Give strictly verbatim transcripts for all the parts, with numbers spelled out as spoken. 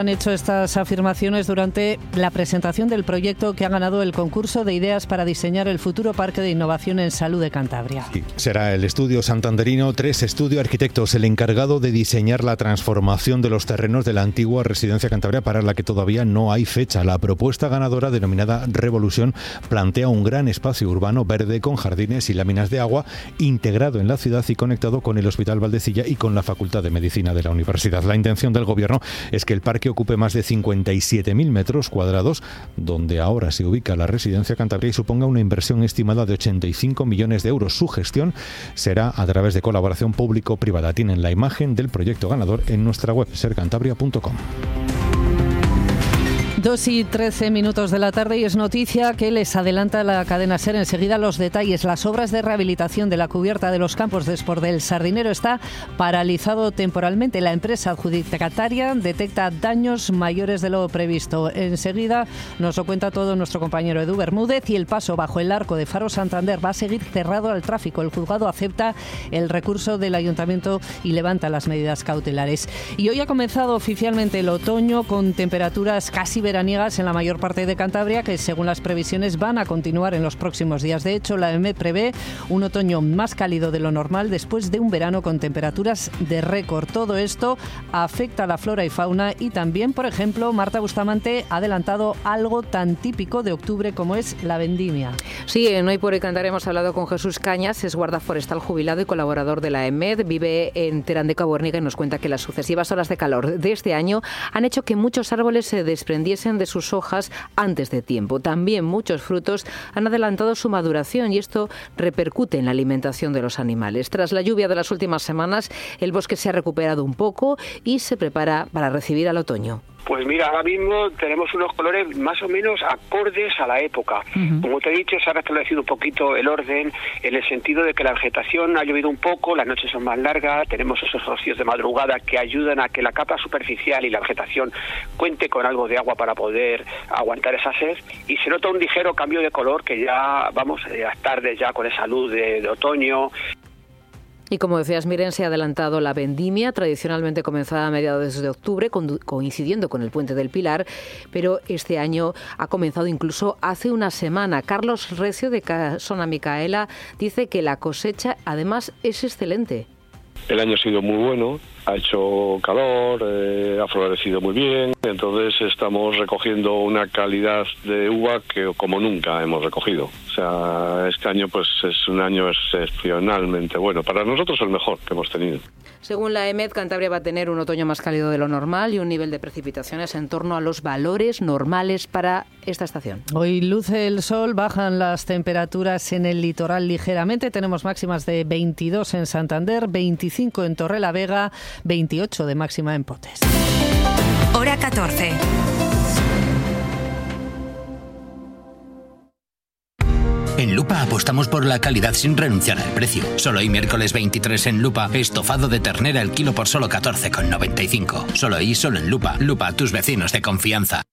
Han hecho estas afirmaciones durante la presentación del proyecto que ha ganado el concurso de ideas para diseñar el futuro Parque de Innovación en Salud de Cantabria. Sí, será el estudio santanderino tres Estudio Arquitectos el encargado de diseñar la transformación de los terrenos de la antigua residencia Cantabria, para la que todavía no hay fecha. La propuesta ganadora, denominada Revolución, plantea un gran espacio urbano verde con jardines y láminas de agua, integrado en la ciudad y conectado con el Hospital Valdecilla y con la Facultad de Medicina de la Universidad. La intención del Gobierno es que el parque ocupe más de cincuenta y siete mil metros cuadrados, donde ahora se ubica la residencia Cantabria, y suponga una inversión estimada de ochenta y cinco millones de euros. Su gestión será a través de colaboración público-privada. Tienen la imagen del proyecto ganador en nuestra web ser cantabria punto com. Dos y trece minutos de la tarde y es noticia que les adelanta la cadena SER. Enseguida los detalles. Las obras de rehabilitación de la cubierta de los campos de Sport del Sardinero está paralizado temporalmente. La empresa adjudicataria detecta daños mayores de lo previsto. Enseguida nos lo cuenta todo nuestro compañero Edu Bermúdez. Y el paso bajo el arco de Faro Santander va a seguir cerrado al tráfico. El juzgado acepta el recurso del ayuntamiento y levanta las medidas cautelares. Y hoy ha comenzado oficialmente el otoño, con temperaturas casi veraniegas en la mayor parte de Cantabria, que según las previsiones van a continuar en los próximos días. De hecho, la E M E prevé un otoño más cálido de lo normal después de un verano con temperaturas de récord. Todo esto afecta a la flora y fauna y también, por ejemplo, Marta Bustamante ha adelantado algo tan típico de octubre como es la vendimia. Sí, en Hoy por Hoy Cantabria hemos hablado con Jesús Cañas, es guarda forestal jubilado y colaborador de la E M E D, vive en Terán de Cabuérniga y nos cuenta que las sucesivas olas de calor de este año han hecho que muchos árboles se desprendiesen de sus hojas antes de tiempo. También muchos frutos han adelantado su maduración y esto repercute en la alimentación de los animales. Tras la lluvia de las últimas semanas, el bosque se ha recuperado un poco y se prepara para recibir al otoño. Pues mira, ahora mismo tenemos unos colores más o menos acordes a la época. Uh-huh. Como te he dicho, se ha restablecido un poquito el orden, en el sentido de que la vegetación ha llovido un poco, las noches son más largas, tenemos esos rocíos de madrugada que ayudan a que la capa superficial y la vegetación cuente con algo de agua para poder aguantar esa sed, y se nota un ligero cambio de color, que ya vamos a las tardes ya con esa luz de, de otoño. Y como decías, Miren, se ha adelantado la vendimia, tradicionalmente comenzada a mediados de octubre, coincidiendo con el Puente del Pilar, pero este año ha comenzado incluso hace una semana. Carlos Recio, de Casona Micaela, dice que la cosecha, además, es excelente. El año ha sido muy bueno, ha hecho calor, eh, ha florecido muy bien, entonces estamos recogiendo una calidad de uva que como nunca hemos recogido. O sea, este año pues es un año excepcionalmente bueno, para nosotros el mejor que hemos tenido. Según la E M E D, Cantabria va a tener un otoño más cálido de lo normal y un nivel de precipitaciones en torno a los valores normales para esta estación. Hoy luce el sol, bajan las temperaturas en el litoral ligeramente. Tenemos máximas de veintidós en Santander, veinticinco en Torrelavega, veintiocho de máxima en Potes. Hora catorce. En Lupa apostamos por la calidad sin renunciar al precio. Solo hoy, miércoles veintitrés, en Lupa, estofado de ternera el kilo por solo catorce con noventa y cinco. Solo hoy, solo en Lupa. Lupa, tus vecinos de confianza.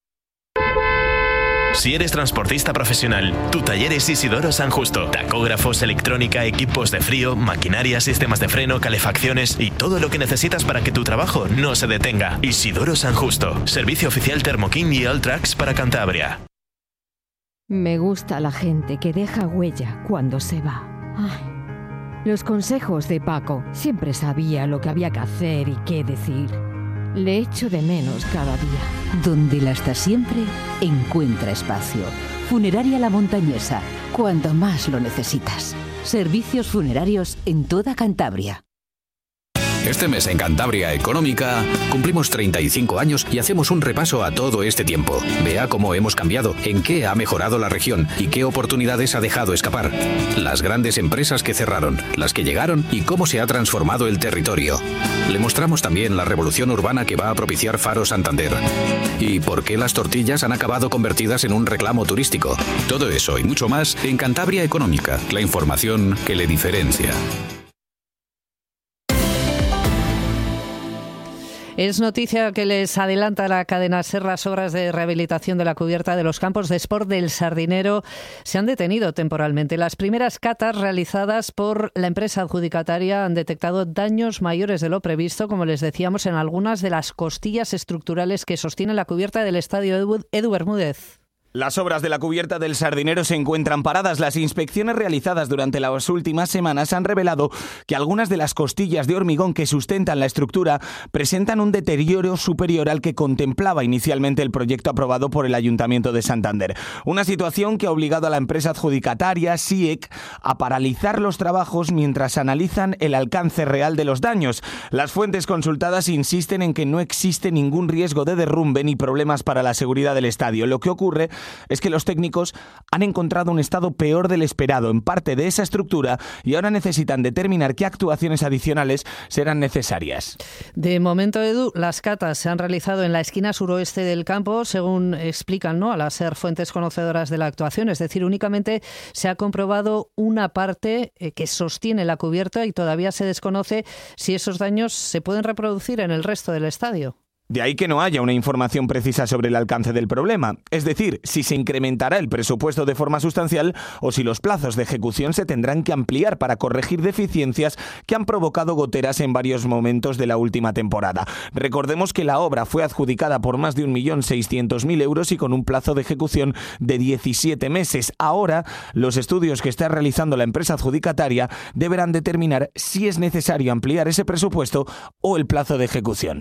Si eres transportista profesional, tu taller es Isidoro San Justo. Tacógrafos, electrónica, equipos de frío, maquinaria, sistemas de freno, calefacciones y todo lo que necesitas para que tu trabajo no se detenga. Isidoro San Justo. Servicio oficial Thermoking y Alltrax para Cantabria. Me gusta la gente que deja huella cuando se va. Ay, los consejos de Paco. Siempre sabía lo que había que hacer y qué decir. Le echo de menos cada día. Donde la está siempre, encuentra espacio. Funeraria La Montañesa, cuando más lo necesitas. Servicios funerarios en toda Cantabria. Este mes en Cantabria Económica cumplimos treinta y cinco años y hacemos un repaso a todo este tiempo. Vea cómo hemos cambiado, en qué ha mejorado la región y qué oportunidades ha dejado escapar. Las grandes empresas que cerraron, las que llegaron y cómo se ha transformado el territorio. Le mostramos también la revolución urbana que va a propiciar Faro Santander. Y por qué las tortillas han acabado convertidas en un reclamo turístico. Todo eso y mucho más en Cantabria Económica, la información que le diferencia. Es noticia que les adelanta la cadena SER. Las obras de rehabilitación de la cubierta de los campos de sport del Sardinero se han detenido temporalmente. Las primeras catas realizadas por la empresa adjudicataria han detectado daños mayores de lo previsto, como les decíamos, en algunas de las costillas estructurales que sostienen la cubierta del estadio. Edu, Edu Bermúdez. Las obras de la cubierta del Sardinero se encuentran paradas. Las inspecciones realizadas durante las últimas semanas han revelado que algunas de las costillas de hormigón que sustentan la estructura presentan un deterioro superior al que contemplaba inicialmente el proyecto aprobado por el Ayuntamiento de Santander. Una situación que ha obligado a la empresa adjudicataria, S I E C, a paralizar los trabajos mientras analizan el alcance real de los daños. Las fuentes consultadas insisten en que no existe ningún riesgo de derrumbe ni problemas para la seguridad del estadio. Lo que ocurre es que los técnicos han encontrado un estado peor del esperado en parte de esa estructura y ahora necesitan determinar qué actuaciones adicionales serán necesarias. De momento, Edu, las catas se han realizado en la esquina suroeste del campo, según explican, ¿no?, a las SER fuentes conocedoras de la actuación. Es decir, únicamente se ha comprobado una parte eh, que sostiene la cubierta y todavía se desconoce si esos daños se pueden reproducir en el resto del estadio. De ahí que no haya una información precisa sobre el alcance del problema, es decir, si se incrementará el presupuesto de forma sustancial o si los plazos de ejecución se tendrán que ampliar para corregir deficiencias que han provocado goteras en varios momentos de la última temporada. Recordemos que la obra fue adjudicada por más de un millón seiscientos mil euros y con un plazo de ejecución de diecisiete meses. Ahora, los estudios que está realizando la empresa adjudicataria deberán determinar si es necesario ampliar ese presupuesto o el plazo de ejecución.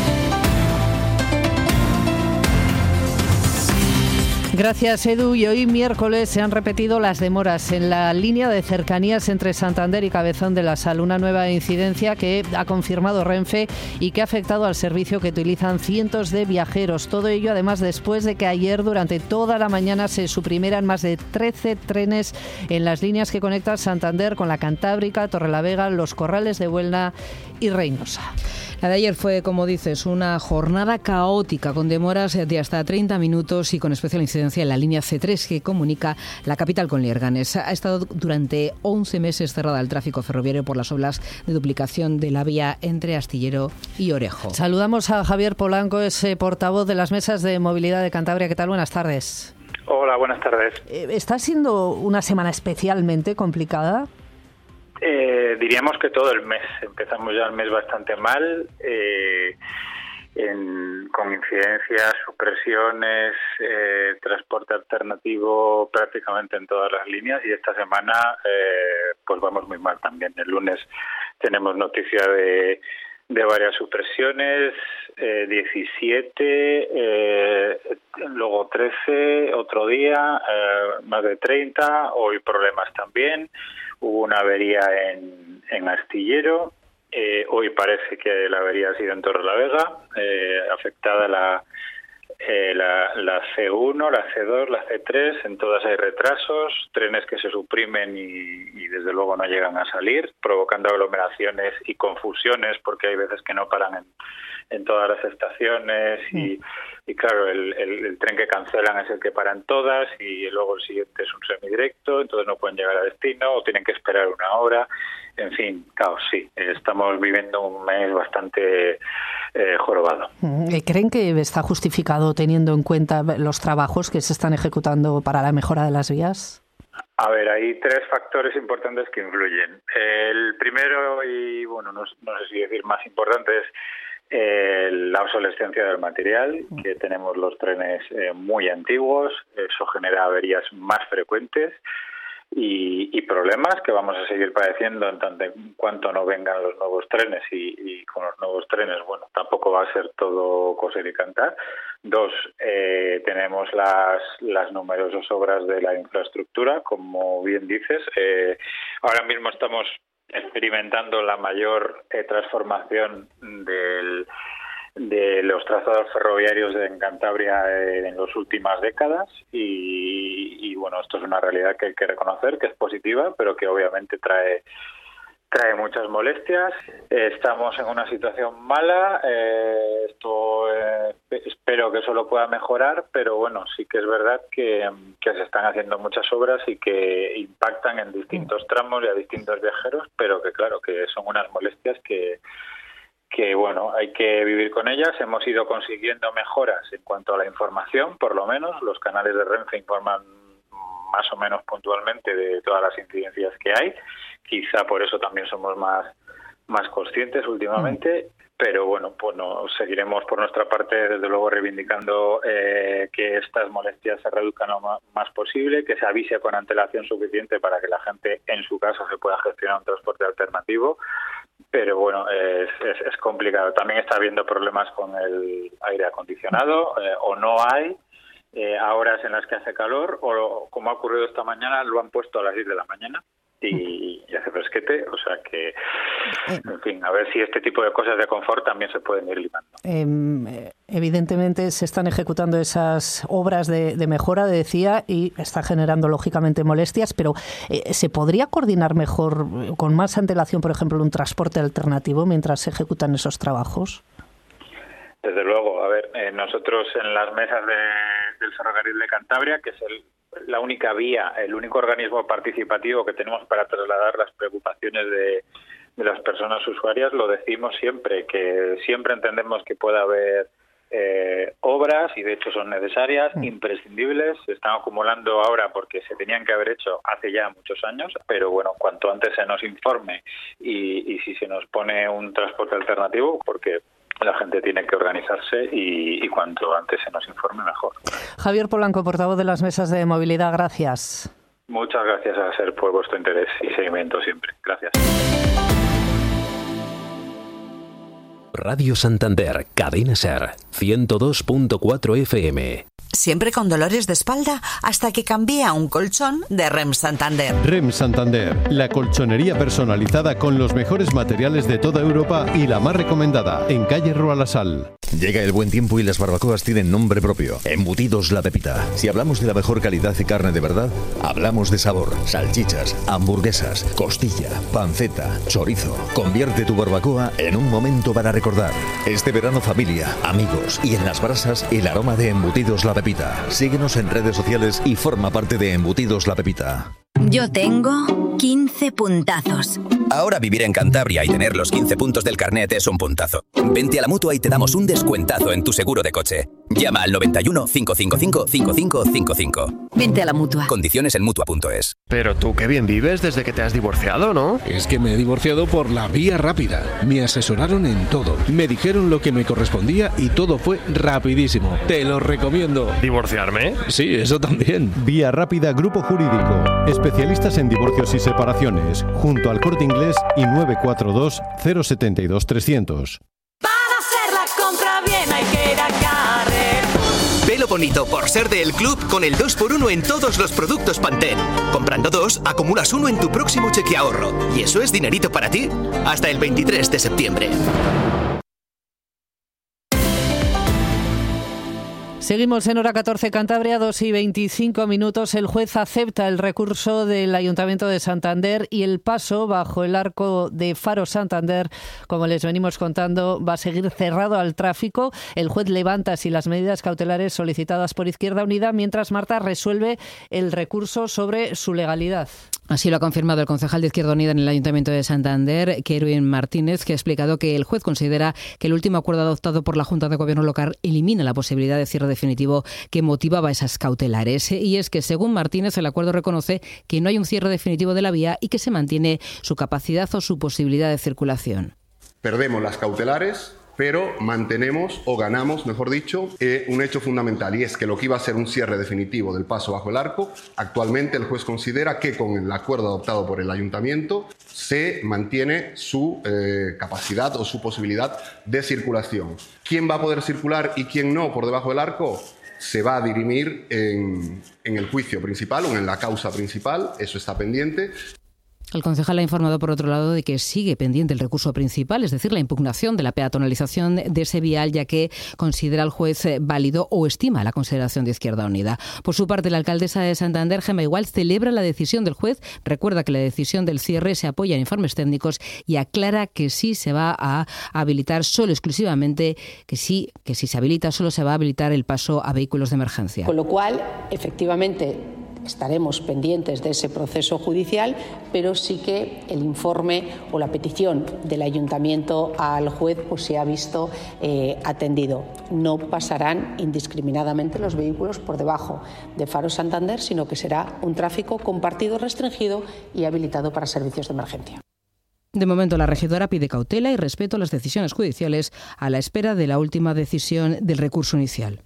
Gracias, Edu. Y hoy miércoles se han repetido las demoras en la línea de cercanías entre Santander y Cabezón de la Sal, una nueva incidencia que ha confirmado Renfe y que ha afectado al servicio que utilizan cientos de viajeros. Todo ello, además, después de que ayer durante toda la mañana se suprimieran más de trece trenes en las líneas que conectan Santander con la Cantábrica, Torrelavega, Los Corrales de Buelna y Reynosa. La de ayer fue, como dices, una jornada caótica con demoras de hasta treinta minutos y con especial incidencia en la línea C tres que comunica la capital con Lierganes. Ha estado durante once meses cerrada al tráfico ferroviario por las obras de duplicación de la vía entre Astillero y Orejo. Saludamos a Javier Polanco, es eh, portavoz de las mesas de movilidad de Cantabria. ¿Qué tal? Buenas tardes. Hola, buenas tardes. ¿Está siendo una semana especialmente complicada? Eh, diríamos que todo el mes. Empezamos ya el mes bastante mal, eh, en, con incidencias, supresiones, eh, transporte alternativo prácticamente en todas las líneas, y esta semana eh, pues vamos muy mal también. El lunes tenemos noticia de, de varias supresiones, eh, diecisiete, eh, luego trece, otro día, eh, más de treinta, hoy problemas también. Hubo una avería en, en Astillero, eh, hoy parece que la avería ha sido en Torrelavega, eh, afectada la, eh, la, la C uno, la C dos, la C tres, en todas hay retrasos, trenes que se suprimen y, y desde luego no llegan a salir, provocando aglomeraciones y confusiones porque hay veces que no paran en, en todas las estaciones y, y claro, el, el, el tren que cancelan es el que paran todas y luego el siguiente es un semidirecto, entonces no pueden llegar a destino o tienen que esperar una hora. En fin, caos, sí. Estamos viviendo un mes bastante eh, jorobado. ¿Creen que está justificado teniendo en cuenta los trabajos que se están ejecutando para la mejora de las vías? A ver, hay tres factores importantes que influyen. El primero, y bueno, no, no sé si decir más importante, es eh, la obsolescencia del material, que tenemos los trenes eh, muy antiguos, eso genera averías más frecuentes. Y, y problemas que vamos a seguir padeciendo en tanto en cuanto no vengan los nuevos trenes y, y con los nuevos trenes, bueno, tampoco va a ser todo coser y cantar. Dos, eh, tenemos las, las numerosas obras de la infraestructura, como bien dices. Eh, ahora mismo estamos experimentando la mayor eh, transformación del de los trazados ferroviarios en Cantabria en las últimas décadas y, y bueno, esto es una realidad que hay que reconocer, que es positiva, pero que obviamente trae trae muchas molestias. Eh, estamos en una situación mala, eh, esto eh, espero que solo pueda mejorar, pero bueno, sí que es verdad que, que se están haciendo muchas obras y que impactan en distintos tramos y a distintos viajeros, pero que claro, que son unas molestias que que bueno, hay que vivir con ellas. Hemos ido consiguiendo mejoras en cuanto a la información, por lo menos. Los canales de Renfe informan más o menos puntualmente de todas las incidencias que hay. Quizá por eso también somos más, más conscientes últimamente. Mm. Pero bueno, pues no, seguiremos por nuestra parte, desde luego, reivindicando eh, que estas molestias se reduzcan lo más, más posible, que se avise con antelación suficiente para que la gente en su casa se pueda gestionar un transporte alternativo. Pero bueno, es, es, es complicado. También está habiendo problemas con el aire acondicionado, eh, o no hay, eh, a horas en las que hace calor, o como ha ocurrido esta mañana, lo han puesto a las diez de la mañana. Y, y hace fresquete, o sea que, en fin, a ver si este tipo de cosas de confort también se pueden ir limando. Eh, evidentemente se están ejecutando esas obras de, de mejora, decía, y está generando lógicamente molestias, pero eh, ¿se podría coordinar mejor, con más antelación, por ejemplo, un transporte alternativo mientras se ejecutan esos trabajos? Desde luego, a ver, eh, nosotros en las mesas de, del Ferrocarril de Cantabria, que es el la única vía, el único organismo participativo que tenemos para trasladar las preocupaciones de, de las personas usuarias, lo decimos siempre, que siempre entendemos que puede haber eh, obras, y de hecho son necesarias, imprescindibles, se están acumulando ahora porque se tenían que haber hecho hace ya muchos años, pero bueno, cuanto antes se nos informe y, y si se nos pone un transporte alternativo, porque la gente tiene que organizarse y, y cuanto antes se nos informe, mejor. Javier Polanco, portavoz de las mesas de movilidad, gracias. Muchas gracias a SER por vuestro interés y seguimiento siempre. Gracias. Radio Santander, Cadena SER, ciento dos punto cuatro F M. Siempre con dolores de espalda hasta que cambié a un colchón de R E M Santander. R E M Santander, la colchonería personalizada con los mejores materiales de toda Europa y la más recomendada, en calle Rua La Sal. Llega el buen tiempo y las barbacoas tienen nombre propio. Embutidos La Pepita. Si hablamos de la mejor calidad y carne de verdad, hablamos de sabor, salchichas, hamburguesas, costilla, panceta, chorizo. Convierte tu barbacoa en un momento para recordar. Este verano, familia, amigos y en las brasas, el aroma de Embutidos La Pepita. Síguenos en redes sociales y forma parte de Embutidos La Pepita. Yo tengo quince puntazos. Ahora vivir en Cantabria y tener los quince puntos del carnet es un puntazo. Vente a la Mutua y te damos un descuentazo en tu seguro de coche. Llama al noventa y uno, cinco cinco cinco, cinco cinco cinco cinco. Vente a la Mutua. Condiciones en Mutua punto es. Pero tú qué bien vives desde que te has divorciado, ¿no? Es que me he divorciado por la vía rápida. Me asesoraron en todo. Me dijeron lo que me correspondía y todo fue rapidísimo. Te lo recomiendo. ¿Divorciarme? Sí, eso también. Vía Rápida Grupo Jurídico. Especialistas en divorcios y separaciones. Junto al Corte Inglés y nueve cuatro dos, cero siete dos, tres cero cero. Para hacer la compra bien hay que ir a Carrefour. Velo bonito por ser del club con el dos por uno en todos los productos Pantene. Comprando dos, acumulas uno en tu próximo cheque ahorro. Y eso es dinerito para ti hasta el veintitrés de septiembre. Seguimos en Hora catorce Cantabria, dos y veinticinco minutos. El juez acepta el recurso del Ayuntamiento de Santander y el paso bajo el arco de Faro Santander, como les venimos contando, va a seguir cerrado al tráfico. El juez levanta así las medidas cautelares solicitadas por Izquierda Unida, mientras Marta resuelve el recurso sobre su legalidad. Así lo ha confirmado el concejal de Izquierda Unida en el Ayuntamiento de Santander, Kerwin Martínez, que ha explicado que el juez considera que el último acuerdo adoptado por la Junta de Gobierno local elimina la posibilidad de cierre definitivo que motivaba esas cautelares. Y es que, según Martínez, el acuerdo reconoce que no hay un cierre definitivo de la vía y que se mantiene su capacidad o su posibilidad de circulación. Perdemos las cautelares, pero mantenemos, o ganamos, mejor dicho, eh, un hecho fundamental, y es que lo que iba a ser un cierre definitivo del paso bajo el arco, actualmente el juez considera que con el acuerdo adoptado por el Ayuntamiento se mantiene su eh, capacidad o su posibilidad de circulación. ¿Quién va a poder circular y quién no por debajo del arco? Se va a dirimir en, en el juicio principal o en la causa principal, eso está pendiente. El concejal ha informado, por otro lado, de que sigue pendiente el recurso principal, es decir, la impugnación de la peatonalización de ese vial, ya que considera el juez válido o estima la consideración de Izquierda Unida. Por su parte, la alcaldesa de Santander, Gemma Igual, celebra la decisión del juez, recuerda que la decisión del cierre se apoya en informes técnicos y aclara que sí se va a habilitar solo exclusivamente, que sí, que si se habilita solo se va a habilitar el paso a vehículos de emergencia. Con lo cual, efectivamente, estaremos pendientes de ese proceso judicial, pero sí que el informe o la petición del ayuntamiento al juez pues se ha visto eh, atendido. No pasarán indiscriminadamente los vehículos por debajo de Faro Santander, sino que será un tráfico compartido, restringido y habilitado para servicios de emergencia. De momento, la regidora pide cautela y respeto a las decisiones judiciales a la espera de la última decisión del recurso inicial.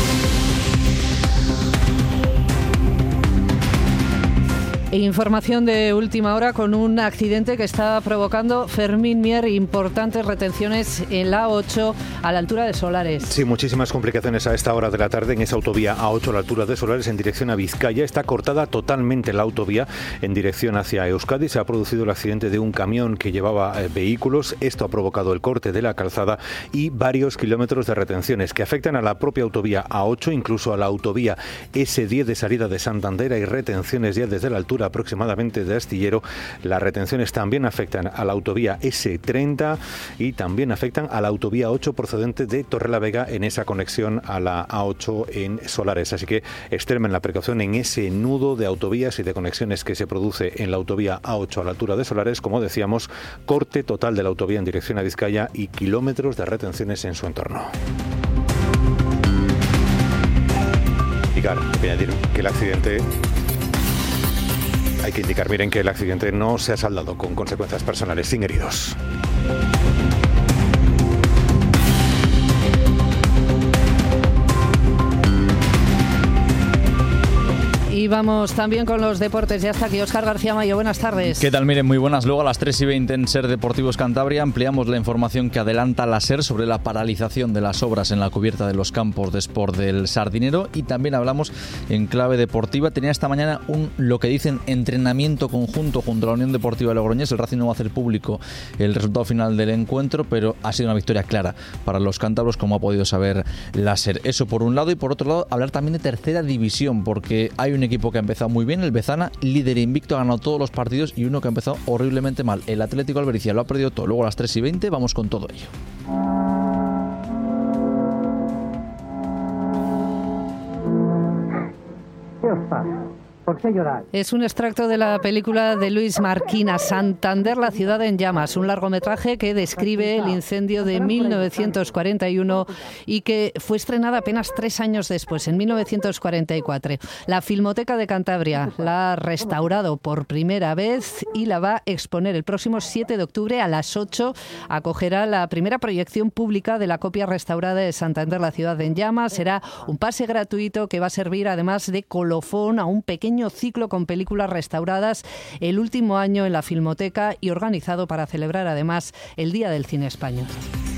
Información de última hora con un accidente que está provocando, Fermín Mier, importantes retenciones en la A ocho a la altura de Solares. Sí, muchísimas complicaciones a esta hora de la tarde en esa autovía A ocho a la altura de Solares en dirección a Vizcaya. Está cortada totalmente la autovía en dirección hacia Euskadi. Se ha producido el accidente de un camión que llevaba eh, vehículos. Esto ha provocado el corte de la calzada y varios kilómetros de retenciones que afectan a la propia autovía A ocho, incluso a la autovía ese diez de salida de Santander. Hay retenciones ya desde la altura aproximadamente de Astillero. Las retenciones también afectan a la autovía ese treinta y también afectan a la autovía ocho procedente de Torrelavega en esa conexión a la A ocho en Solares. Así que extremen la precaución en ese nudo de autovías y de conexiones que se produce en la autovía A ocho a la altura de Solares. Como decíamos, corte total de la autovía en dirección a Vizcaya y kilómetros de retenciones en su entorno. Y claro, hay que añadir que el accidente... Hay que indicar, miren, que el accidente no se ha saldado con consecuencias personales, sin heridos. Y vamos también con los deportes. Ya está aquí Óscar García Mayo. Buenas tardes. ¿Qué tal? Miren, muy buenas. Luego a las tres y veinte en SER Deportivos Cantabria ampliamos la información que adelanta la SER sobre la paralización de las obras en la cubierta de los campos de sport del Sardinero, y también hablamos en clave deportiva. Tenía esta mañana un, lo que dicen, entrenamiento conjunto junto a la Unión Deportiva de Logroñés. El Racing no va a hacer público el resultado final del encuentro, pero ha sido una victoria clara para los cántabros, como ha podido saber la SER. Eso por un lado, y por otro lado hablar también de tercera división, porque hay un equipo que ha empezado muy bien, el Bezana, líder invicto, ha ganado todos los partidos, y uno que ha empezado horriblemente mal, el Atlético Albericia, lo ha perdido todo. Luego a las tres y veinte vamos con todo ello. ¿Qué os pasa? ¿Por qué lloráis? Es un extracto de la película de Luis Marquina, Santander, la ciudad en llamas, un largometraje que describe el incendio de mil novecientos cuarenta y uno y que fue estrenada apenas tres años después, en mil novecientos cuarenta y cuatro. La Filmoteca de Cantabria la ha restaurado por primera vez y la va a exponer el próximo siete de octubre a las ocho. Acogerá la primera proyección pública de la copia restaurada de Santander, la ciudad en llamas. Será un pase gratuito que va a servir además de colofón a un pequeño ciclo con películas restauradas el último año en la Filmoteca y organizado para celebrar además el Día del Cine Español.